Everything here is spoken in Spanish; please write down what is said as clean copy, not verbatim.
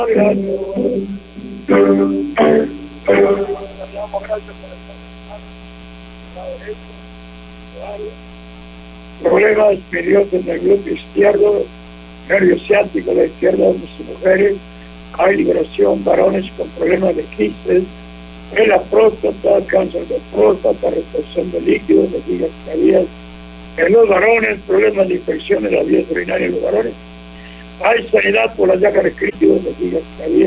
Problemas nerviosos en el glúteo izquierdo, nervio ciático a la izquierda de sus mujeres. Hay liberación, varones con problemas de quistes en la próstata, cáncer de próstata, retención de líquidos, vejigas caídas. En los varones, problemas de infección en las vías urinarias en los varones. Hay sanidad por las llagas de crítidos, vejigas caídas.